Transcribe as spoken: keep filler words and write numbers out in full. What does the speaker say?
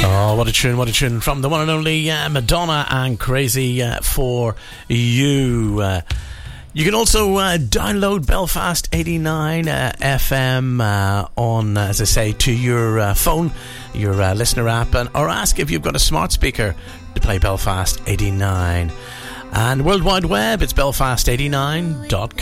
Oh, what a tune, what a tune from the one and only uh, Madonna and Crazy uh, for You. Uh, you can also uh, download Belfast eighty-nine uh, F M uh, on, uh, as I say, to your uh, phone, your uh, listener app, and, or ask if you've got a smart speaker to play Belfast eighty-nine. And World Wide Web, it's belfast eighty-nine dot com.